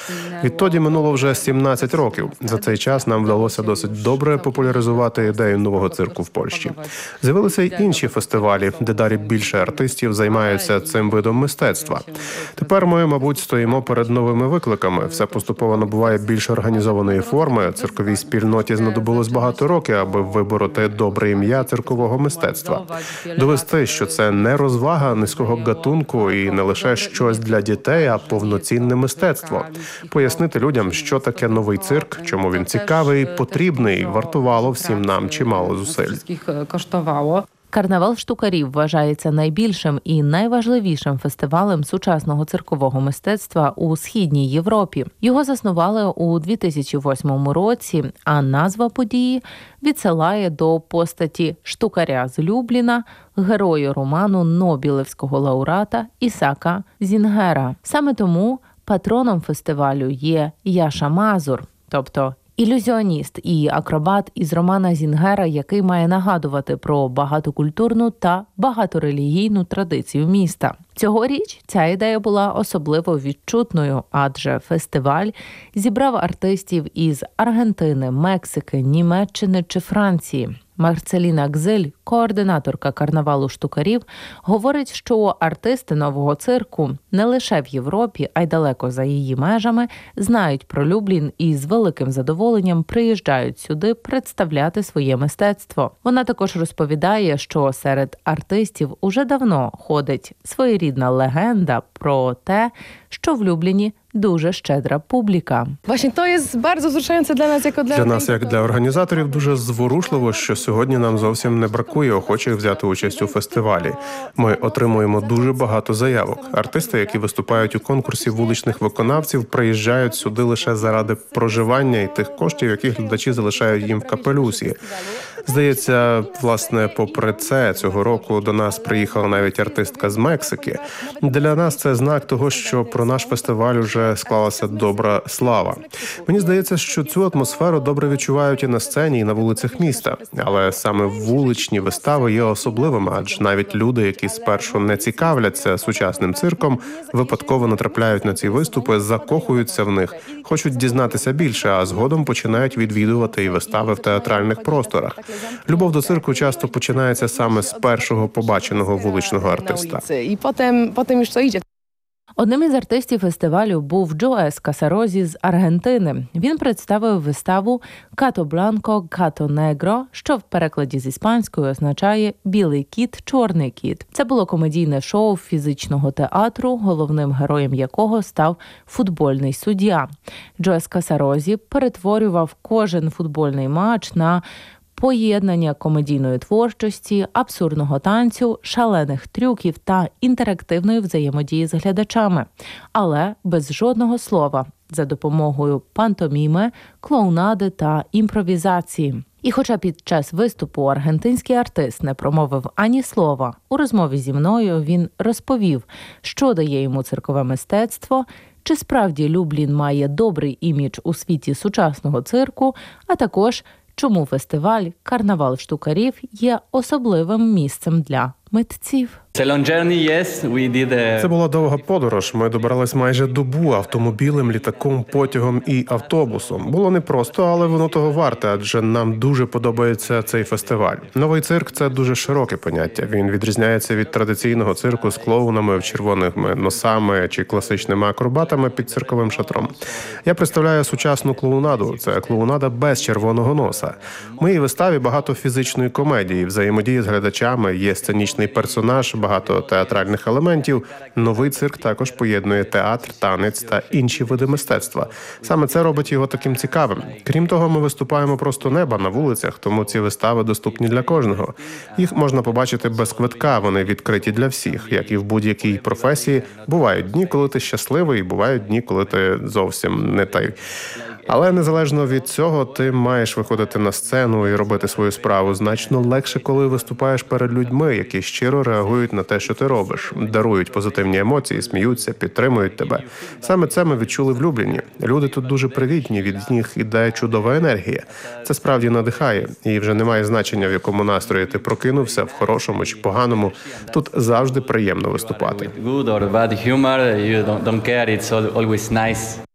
Відтоді минуло вже 17 років. За цей час нам вдалося досить добре популяризувати ідею нового цирку в Польщі. З'явилися й інші фестивалі, де далі більше артистів займаються цим видом мистецтва. Тепер ми, мабуть, стоїмо перед новими викликами. Все поступово набуває більш організованої форми. Цирковій спільноті знадобилось багато років, аби вибороти добре ім'я циркового мистецтва. Довести, що це не розвага низького гатунку і не лише щось для дітей, а повноцінне мистецтво. Пояснити людям, що таке новий цирк, чому він цікавий, потрібний, вартувало всім нам чимало зусиль. Карнавал штукарів вважається найбільшим і найважливішим фестивалем сучасного циркового мистецтва у Східній Європі. Його заснували у 2008 році, а назва події відсилає до постаті штукаря з Любліна, герою роману Нобелівського лауреата Ісака Зінгера. Саме тому патроном фестивалю є Яша Мазур, тобто ілюзіоніст і акробат із романа Зінгера, який має нагадувати про багатокультурну та багаторелігійну традицію міста. Цьогоріч ця ідея була особливо відчутною, адже фестиваль зібрав артистів із Аргентини, Мексики, Німеччини чи Франції. Марцеліна Гзиль, координаторка карнавалу штукарів, говорить, що артисти нового цирку не лише в Європі, а й далеко за її межами знають про Люблін і з великим задоволенням приїжджають сюди представляти своє мистецтво. Вона також розповідає, що серед артистів уже давно ходить своєрідна легенда про те, що в Любліні дуже щедра публіка. Właśnie to jest bardzo wzruszające dla nas jako Для нас, як для організаторів, дуже зворушливо, що сьогодні нам зовсім не бракує охочих взяти участь у фестивалі. Ми отримуємо дуже багато заявок. Артисти, які виступають у конкурсі вуличних виконавців, приїжджають сюди лише заради проживання і тих коштів, які глядачі залишають їм в капелюсі. Здається, власне, попри це, цього року до нас приїхала навіть артистка з Мексики. Для нас це знак того, що про наш фестиваль уже склалася добра слава. Мені здається, що цю атмосферу добре відчувають і на сцені, і на вулицях міста. Але саме вуличні вистави є особливими, адже навіть люди, які спершу не цікавляться сучасним цирком, випадково натрапляють на ці виступи, закохуються в них, хочуть дізнатися більше, а згодом починають відвідувати і вистави в театральних просторах. Любов до цирку часто починається саме з першого побаченого вуличного артиста. I potem już to idzie. Одним із артистів фестивалю був Джоес Касарозі з Аргентини. Він представив виставу «Като Бланко, Като Негро», що в перекладі з іспанської означає «білий кіт, чорний кіт». Це було комедійне шоу фізичного театру, головним героєм якого став футбольний суддя. Джоес Касарозі перетворював кожен футбольний матч на поєднання комедійної творчості, абсурдного танцю, шалених трюків та інтерактивної взаємодії з глядачами. Але без жодного слова, за допомогою пантоміми, клоунади та імпровізації. І хоча під час виступу аргентинський артист не промовив ані слова, у розмові зі мною він розповів, що дає йому циркове мистецтво, чи справді Люблін має добрий імідж у світі сучасного цирку, а також чому фестиваль «Карнавал штукарів» є особливим місцем для митців. Це була довга подорож. Ми добирались майже добу автомобілем, літаком, потягом і автобусом. Було непросто, але воно того варте, адже нам дуже подобається цей фестиваль. Новий цирк – це дуже широке поняття. Він відрізняється від традиційного цирку з клоунами в червоними носами чи класичними акробатами під цирковим шатром. Я представляю сучасну клоунаду. Це клоунада без червоного носа. В моїй виставі багато фізичної комедії, взаємодії з глядачами, є сценічний персонаж, багато театральних елементів. Новий цирк також поєднує театр, танець та інші види мистецтва. Саме це робить його таким цікавим. Крім того, ми виступаємо просто неба на вулицях, тому ці вистави доступні для кожного. Їх можна побачити без квитка, вони відкриті для всіх. Як і в будь-якій професії, бувають дні, коли ти щасливий, бувають дні, коли ти зовсім не той. Але незалежно від цього, ти маєш виходити на сцену і робити свою справу. Значно легше, коли виступаєш перед людьми, які щиро реагують на те, що ти робиш, дарують позитивні емоції, сміються, підтримують тебе. Саме це ми відчули в Любліні. Люди тут дуже привітні, від них іде чудова енергія. Це справді надихає, і вже немає значення, в якому настрої ти прокинувся, в хорошому чи поганому. Тут завжди приємно виступати.